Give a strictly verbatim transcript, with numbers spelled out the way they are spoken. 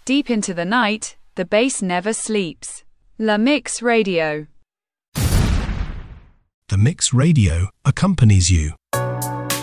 Deep into the night, the bass never sleeps. La Mix Radio. The Mix Radio accompanies you